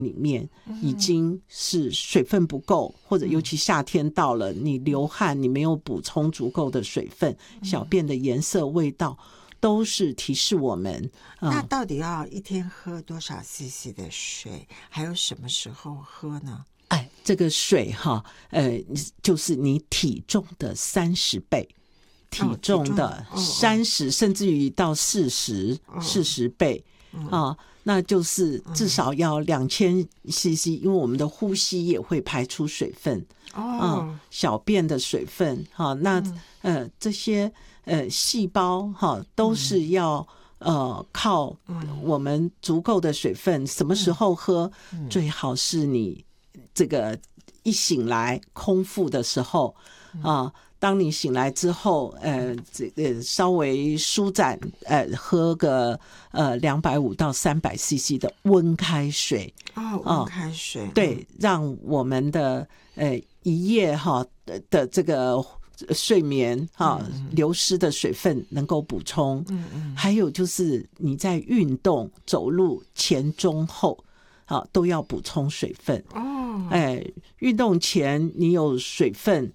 里面已经是水分不够，或者尤其夏天到了，你流汗，你没有补充足够的水分，小便的颜色、味道都是提示我们。 那到底要一天喝多少 CC 的水？还有什么时候喝呢？ 这个水哈，就是你体重的30倍。体重的30甚至于到40倍那就是至少要2000cc，因为我们的呼吸也会排出水分小便的水分那这些细胞都是要靠我们足够的水分。什么时候喝？最好是你这个一醒来空腹的时候当你醒来之后稍微舒展喝个250到300cc 的温开水温开水对，让我们的一夜的这个睡眠流失的水分能够补充还有就是你在运动走路前中后都要补充水分运动前你有水分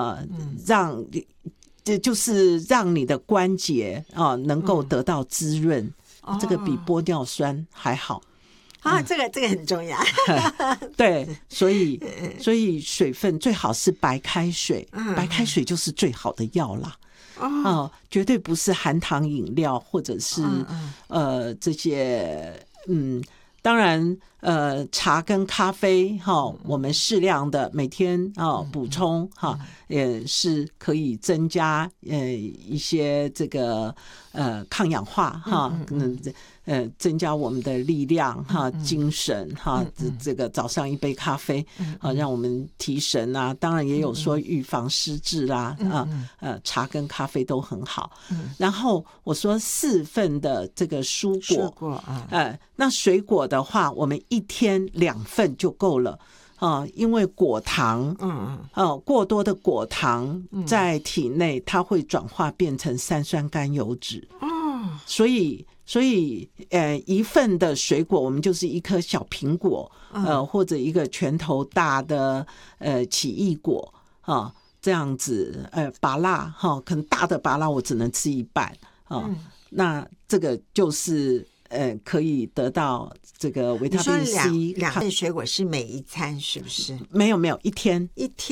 就是让你的关节能够得到滋润这个比玻尿酸还好这个很重要对，所以水分最好是白开水白开水就是最好的药啦绝对不是含糖饮料或者是这些当然茶跟咖啡我们适量的每天补充也是可以增加一些这个抗氧化增加我们的力量精神这个早上一杯咖啡让我们提神当然也有说预防失智啦茶跟咖啡都很好然后我说4份的这个蔬果那水果的话我们一天2份就够了因为果糖过多的果糖在体内它会转化变成三酸甘油酯所以一份的水果我们就是一颗小苹果或者一个拳头大的奇异果这样子芭乐可能大的芭乐我只能吃一半那这个就是可以得到这个维他命 C。 2份水果是每一餐是不是？ 没有一天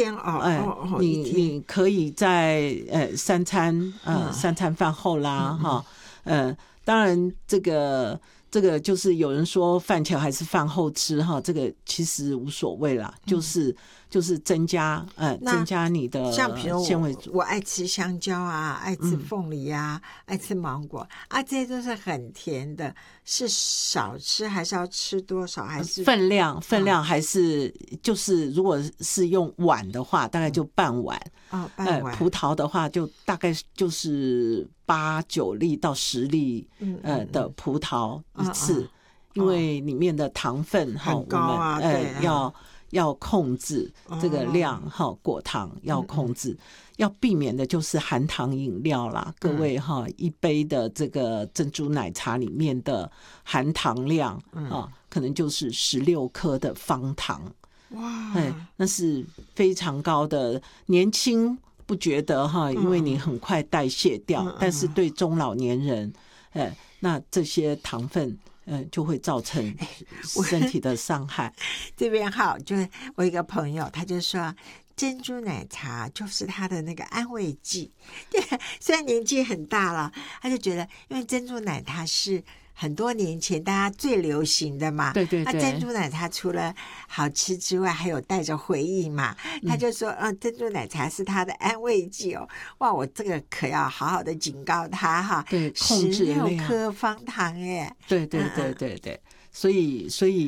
你可以在3餐饭后啦当然这个就是有人说饭前还是饭后吃这个其实无所谓啦就是增加你的纤维素。 我爱吃香蕉爱吃凤梨爱吃芒果这些都是很甜的，是少吃还是要吃多少？还是分量还是就是如果是用碗的话大概就半碗半碗。 葡萄的话就大概就是8-9粒到10粒的葡萄一次因为里面的糖分很高我们要控制这个量果糖要控制要避免的就是含糖饮料啦各位一杯的这个珍珠奶茶里面的含糖量可能就是16克的方糖那是非常高的。年轻不觉得因为你很快代谢掉但是对中老年人那这些糖分就会造成身体的伤害这边就是我一个朋友他就说珍珠奶茶就是他的那个安慰剂虽然年纪很大了他就觉得因为珍珠奶茶是很多年前大家最流行的嘛对对对珍珠奶茶除了好吃之外还有带着回忆嘛他就说珍珠奶茶是他的安慰剂哇我这个可要好好的警告他对控制 16颗方糖耶对所以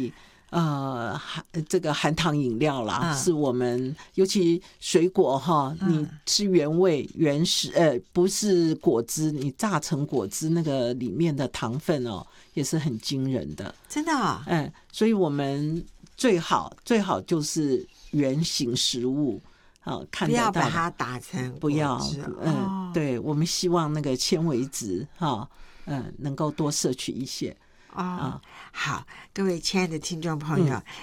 这个含糖饮料啦是我们尤其水果你吃原味原始不是果汁你榨成果汁那个里面的糖分也是很惊人的真的所以我们最好就是原型食物看得到不要把它打成果汁不要对我们希望那个纤维质能够多摄取一些哦，好，各位亲爱的听众朋友，